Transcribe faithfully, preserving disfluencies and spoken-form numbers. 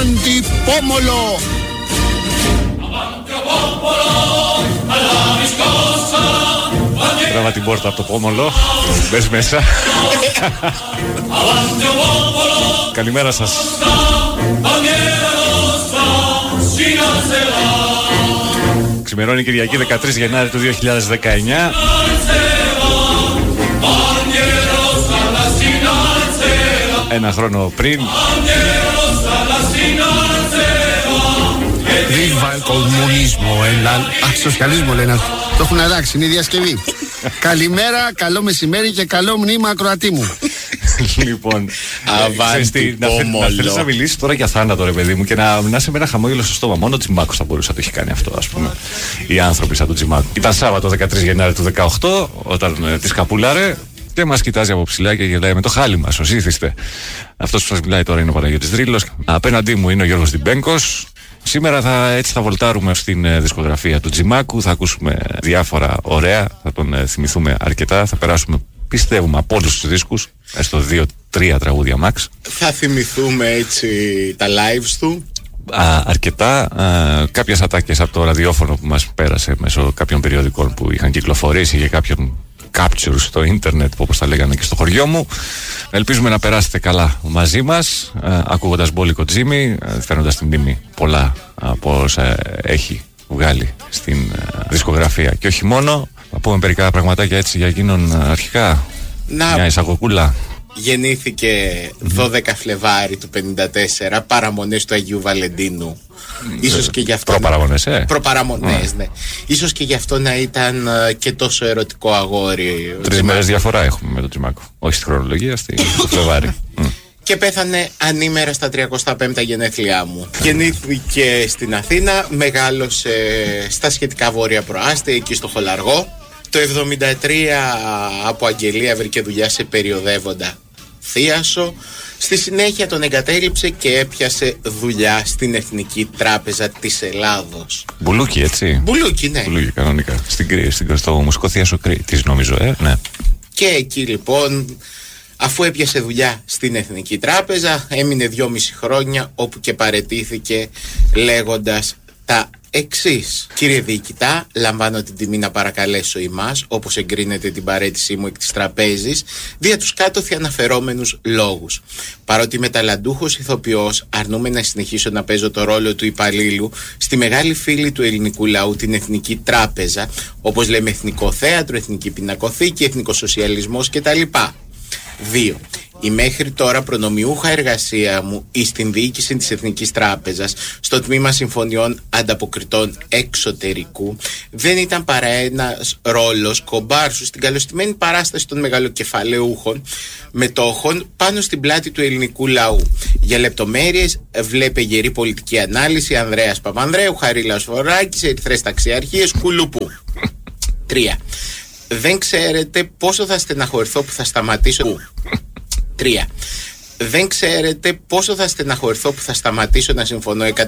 Avanti Pomolo. Τράβα την πόρτα από το Πόμολο. Μπες μέσα. Καλημέρα σας. Ξημερώνει Κυριακή δεκατρείς Γενάρη του δύο χιλιάδες δεκαεννιά. Ένα χρόνο πριν. Viva el comunismo, el σοσιαλισμό λένε. Το έχουν αλλάξει, είναι η διασκευή. Καλημέρα, καλό μεσημέρι και καλό μνήμα ακροατή μου. Λοιπόν, Αβάντι Πόμολο. Να θέλεις να μιλήσεις τώρα για θάνατο, ρε παιδί μου, και να, να είσαι με ένα χαμόγελο στο στόμα. Μόνο ο Τζιμάκος θα μπορούσε να το έχει κάνει αυτό, ας πούμε. Οι άνθρωποι σαν τον Τζιμάκο. Ήταν Σάββατο δεκατρείς Γενάρη του δεκαοκτώ, όταν ε, τη σκαπούλαρε. Και μας κοιτάζει από ψηλά και γελάει με το χάλι μας, ως ήθιστε. Αυτός που σας μιλάει τώρα είναι ο Παναγιώτης Δρύλος. Απέναντί μου είναι ο Γιώργος Διμπέγκος. Σήμερα θα, έτσι θα βολτάρουμε στην ε, δισκογραφία του Τζιμάκου. Θα ακούσουμε διάφορα ωραία. Θα τον ε, θυμηθούμε αρκετά. Θα περάσουμε, πιστεύουμε, από όλους τους δίσκους. Έστω δύο τρία τραγούδια max. Θα θυμηθούμε έτσι τα lives του. Α, αρκετά. Α, κάποιες ατάκες από το ραδιόφωνο που μας πέρασε μέσω κάποιων περιοδικών που είχαν κυκλοφορήσει για κάποιον capture στο ίντερνετ, που όπως τα λέγανε και στο χωριό μου. Ελπίζουμε να περάσετε καλά μαζί μας, α, ακούγοντας Μπόλικο Τζίμι, φέρνοντας την μνήμη πολλά από όσα έχει βγάλει στην α, δισκογραφία. Και όχι μόνο, θα πούμε μερικά πραγματάκια έτσι για εκείνον αρχικά. Να... Μια εισαγωγούλα. Γεννήθηκε δώδεκα Φλεβάρι του πενήντα τέσσερα, παραμονές του Αγίου Βαλεντίνου. Ίσως και γι' αυτό. Προπαραμονές, ε. Προπαραμονές, ναι. Ίσως και γι' αυτό να ήταν και τόσο ερωτικό αγόρι. Τρεις μέρες διαφορά έχουμε με τον Τζιμάκο. Όχι στη χρονολογία, στη Φλεβάρι. Και πέθανε ανήμερα στα τριακοστά πέμπτα γενέθλιά μου. Γεννήθηκε στην Αθήνα, μεγάλωσε στα σχετικά βόρεια προάστια, εκεί στο Χολαργό. Το εβδομήντα τρία από αγγελία βρήκε δουλειά σε περιοδεύοντα θίασο. Στη συνέχεια τον εγκατέλειψε και έπιασε δουλειά στην Εθνική Τράπεζα της Ελλάδος. Μπουλούκι, έτσι. Μπουλούκι, ναι. Μπουλούκι, κανονικά. Στην, στην, στο μουσικό θίασο Κρήτης, νομίζω, ε, ναι. Και εκεί λοιπόν, αφού έπιασε δουλειά στην Εθνική Τράπεζα, έμεινε δυόμιση χρόνια, όπου και παραιτήθηκε λέγοντας τα εξής. Κύριε Διοικητά, λαμβάνω την τιμή να παρακαλέσω ημάς, όπως εγκρίνεται την παραίτησή μου εκ της τραπέζης, δια τους κάτωθι αναφερόμενους λόγους. Παρότι είμαι ταλαντούχος ηθοποιός, αρνούμαι να συνεχίσω να παίζω το ρόλο του υπαλλήλου στη μεγάλη φίλη του ελληνικού λαού, την Εθνική Τράπεζα, όπως λέμε Εθνικό Θέατρο, Εθνική Πινακοθήκη, Εθνικοσοσιαλισμός κτλ. δύο. Η μέχρι τώρα προνομιούχα εργασία μου εις την διοίκηση της Εθνικής Τράπεζας στο τμήμα συμφωνιών ανταποκριτών εξωτερικού δεν ήταν παρά ένας ρόλος κομπάρσου στην καλωστημένη παράσταση των μεγαλοκεφαλαιούχων μετόχων πάνω στην πλάτη του ελληνικού λαού. Για λεπτομέρειες βλέπε γερή πολιτική ανάλυση Ανδρέας Παπανδρέου, Χαρίλαος Φοράκης, Ερυθρές Ταξιαρχίες, Κουλουπού. τρία. Δεν ξέρετε πόσο θα στεναχωρηθώ που θα σταματήσω. τρία. Δεν ξέρετε πόσο θα στεναχωρηθώ που θα σταματήσω να συμφωνώ